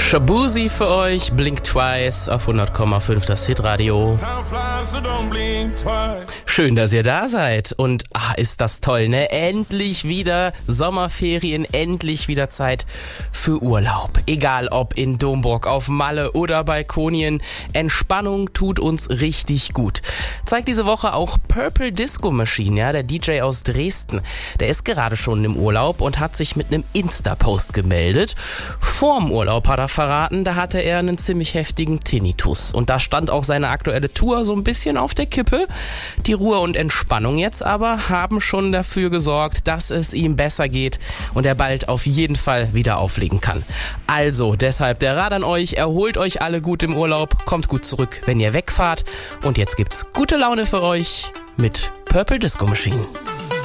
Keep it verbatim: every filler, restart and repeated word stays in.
Shabuzi für euch, Blink Twice auf hundert Komma fünf, das Hitradio. Schön, dass ihr da seid und ah, ist das toll, ne? Endlich wieder Sommerferien, endlich wieder Zeit für Urlaub. Egal ob in Domburg, auf Malle oder Balkonien, Entspannung tut uns richtig gut. Zeigt diese Woche auch Purple Disco Machine, ja, der D J aus Dresden. Der ist gerade schon im Urlaub und hat sich mit einem Insta-Post gemeldet. Vorm Urlaub hat er verraten, da hatte er einen ziemlich heftigen Tinnitus. Und da stand auch seine aktuelle Tour so ein bisschen auf der Kippe. Die Ruhe und Entspannung jetzt aber haben schon dafür gesorgt, dass es ihm besser geht und er bald auf jeden Fall wieder auflegen kann. Also, deshalb der Rat an euch, erholt euch alle gut im Urlaub, kommt gut zurück, wenn ihr wegfahrt. Und jetzt gibt's gute Laune für euch mit Purple Disco Machine.